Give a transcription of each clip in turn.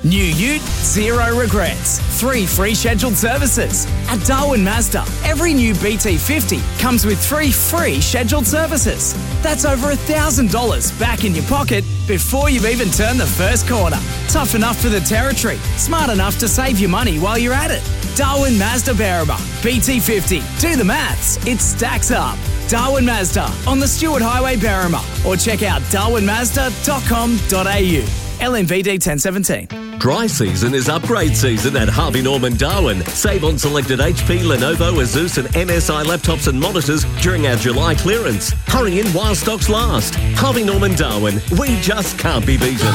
New ute, zero regrets. 3 free scheduled services. At Darwin Mazda, every new BT50 comes with 3 free scheduled services. That's over $1,000 back in your pocket before you've even turned the first corner. Tough enough for the territory, smart enough to save you money while you're at it. Darwin Mazda Berrima, BT50. Do the maths, it stacks up. Darwin Mazda on the Stewart Highway, Berrima, or check out darwinmazda.com.au. LMVD 1017. Dry season is upgrade season at Harvey Norman Darwin. Save on selected HP, Lenovo, Asus and MSI laptops and monitors during our July clearance. Hurry in while stocks last. Harvey Norman Darwin. We just can't be beaten.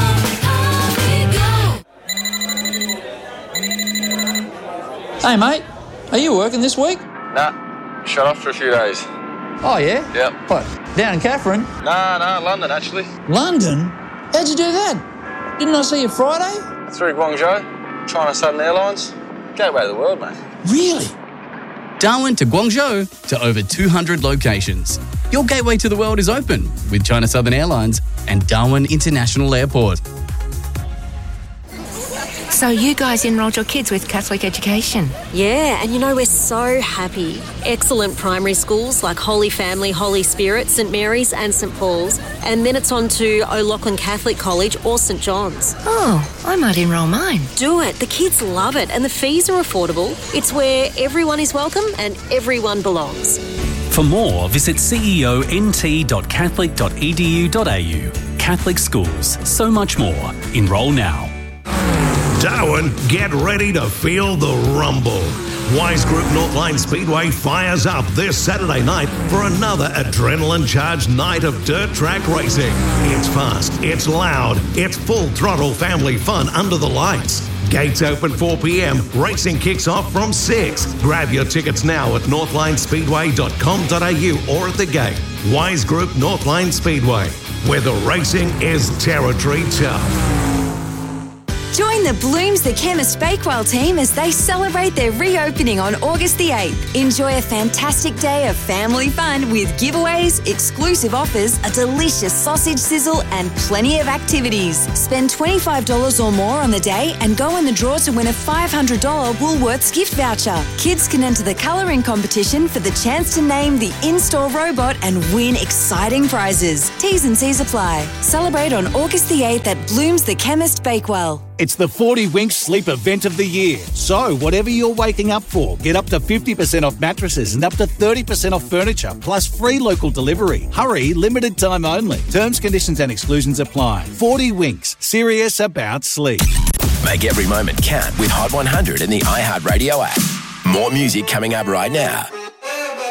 Hey mate, are you working this week? Nah, shut off for a few days. Oh yeah? Yep. What, down in Catherine? Nah, London actually. London? How'd you do that? Didn't I see you Friday? Through Guangzhou, China Southern Airlines. Gateway of the world, mate. Really? Darwin to Guangzhou to over 200 locations. Your gateway to the world is open with China Southern Airlines and Darwin International Airport. So you guys enrolled your kids with Catholic education? Yeah, and you know, we're so happy. Excellent primary schools like Holy Family, Holy Spirit, St Mary's and St Paul's. And then it's on to O'Loughlin Catholic College or St John's. Oh, I might enrol mine. Do it. The kids love it and the fees are affordable. It's where everyone is welcome and everyone belongs. For more, visit ceont.catholic.edu.au. Catholic schools, so much more. Enrol now. Darwin, get ready to feel the rumble. Wise Group Northline Speedway fires up this Saturday night for another adrenaline-charged night of dirt track racing. It's fast, it's loud, it's full throttle family fun under the lights. Gates open 4 p.m. Racing kicks off from 6. Grab your tickets now at northlinespeedway.com.au or at the gate. Wise Group Northline Speedway, where the racing is territory tough. Join the Blooms the Chemist Bakewell team as they celebrate their reopening on August the 8th. Enjoy a fantastic day of family fun with giveaways, exclusive offers, a delicious sausage sizzle and plenty of activities. Spend $25 or more on the day and go in the draw to win a $500 Woolworths gift voucher. Kids can enter the colouring competition for the chance to name the in-store robot and win exciting prizes. T's and C's apply. Celebrate on August the 8th at Blooms the Chemist Bakewell. It's the 40 Winks Sleep Event of the Year. So, whatever you're waking up for, get up to 50% off mattresses and up to 30% off furniture, plus free local delivery. Hurry, limited time only. Terms, conditions and exclusions apply. 40 Winks, serious about sleep. Make every moment count with Hot 100 and the iHeartRadio app. More music coming up right now.